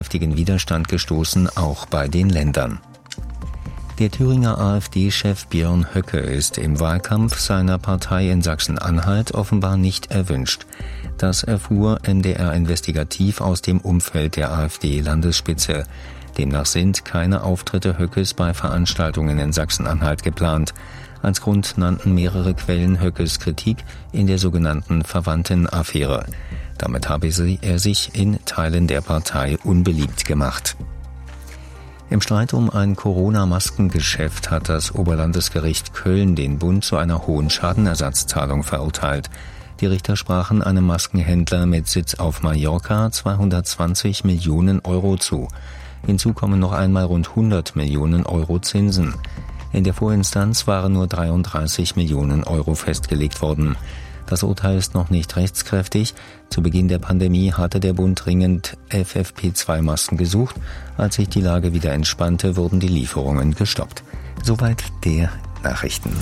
heftigen Widerstand gestoßen, auch bei den Ländern. Der Thüringer AfD-Chef Björn Höcke ist im Wahlkampf seiner Partei in Sachsen-Anhalt offenbar nicht erwünscht. Das erfuhr MDR Investigativ aus dem Umfeld der AfD-Landesspitze. Demnach sind keine Auftritte Höckes bei Veranstaltungen in Sachsen-Anhalt geplant. Als Grund nannten mehrere Quellen Höckes Kritik in der sogenannten Verwandtenaffäre. Damit habe er sich in Teilen der Partei unbeliebt gemacht. Im Streit um ein Corona-Maskengeschäft hat das Oberlandesgericht Köln den Bund zu einer hohen Schadenersatzzahlung verurteilt. Die Richter sprachen einem Maskenhändler mit Sitz auf Mallorca 220 Millionen Euro zu. Hinzu kommen noch einmal rund 100 Millionen Euro Zinsen. In der Vorinstanz waren nur 33 Millionen Euro festgelegt worden. Das Urteil ist noch nicht rechtskräftig. Zu Beginn der Pandemie hatte der Bund dringend FFP2-Masken gesucht. Als sich die Lage wieder entspannte, wurden die Lieferungen gestoppt. Soweit der Nachrichten.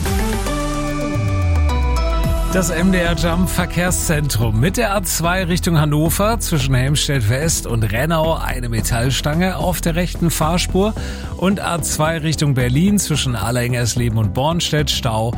Das MDR Jump Verkehrszentrum mit der A2 Richtung Hannover zwischen Helmstedt West und Rennau eine Metallstange auf der rechten Fahrspur und A2 Richtung Berlin zwischen Allerengersleben und Bornstedt Stau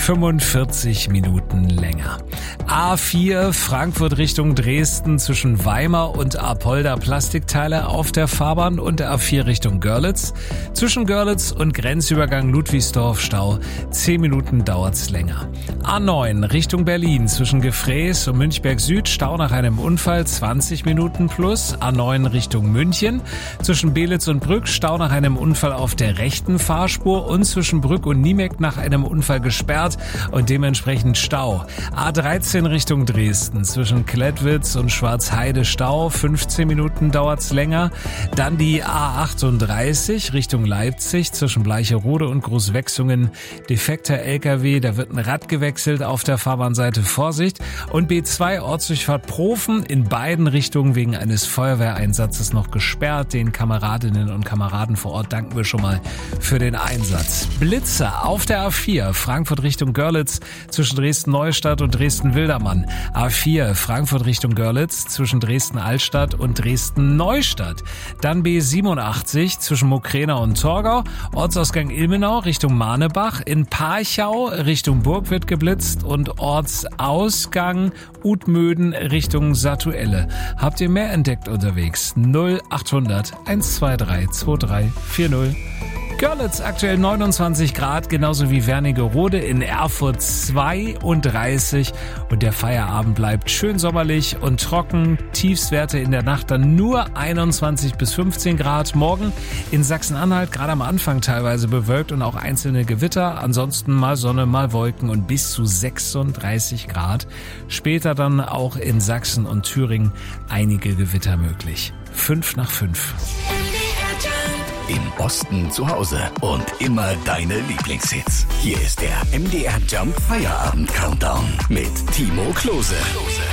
45 Minuten länger. A4 Frankfurt Richtung Dresden zwischen Weimar und Apolda Plastikteile auf der Fahrbahn und A4 Richtung Görlitz. Zwischen Görlitz und Grenzübergang Ludwigsdorf Stau 10 Minuten dauert's länger. A9 Richtung Berlin zwischen Gefräß und Münchberg Süd Stau nach einem Unfall 20 Minuten plus. A9 Richtung München zwischen Belitz und Brück Stau nach einem Unfall auf der rechten Fahrspur und zwischen Brück und Niemek nach einem Unfall gesperrt und dementsprechend Stau. A13 Richtung Dresden zwischen Klettwitz und Schwarzheide Stau 15 Minuten dauert's länger. Dann die A38 Richtung Leipzig zwischen Bleicherode und Großwechsungen defekter LKW, da wird ein Rad gewechselt auf der Fahrbahnseite, Vorsicht. Und B2 Ortsdurchfahrt Profen in beiden Richtungen wegen eines Feuerwehreinsatzes noch gesperrt. Den Kameradinnen und Kameraden vor Ort danken wir schon mal für den Einsatz. Blitzer auf der A4 Frankfurt Richtung Görlitz zwischen Dresden-Neustadt und Dresden-Wildermann. A4 Frankfurt Richtung Görlitz zwischen Dresden-Altstadt und Dresden-Neustadt. Dann B87 zwischen Mokrena und Torgau. Ortsausgang Ilmenau Richtung Mahnebach. In Parchau Richtung Burg wird geblitzt und Ortsausgang Utmöden Richtung Satuelle. Habt ihr mehr entdeckt unterwegs? 0800 123 2340. Görlitz aktuell 29 Grad, genauso wie Wernigerode, in Erfurt 32 und der Feierabend bleibt schön sommerlich und trocken. Tiefstwerte in der Nacht dann nur 21 bis 15 Grad. Morgen in Sachsen-Anhalt gerade am Anfang teilweise bewölkt und auch einzelne Gewitter. Ansonsten mal Sonne, mal Wolken und bis zu 36 Grad. Später dann auch in Sachsen und Thüringen einige Gewitter möglich. 5 nach 5. Im Osten zu Hause und immer deine Lieblingshits. Hier ist der MDR Jump Feierabend Countdown mit Timo Klose.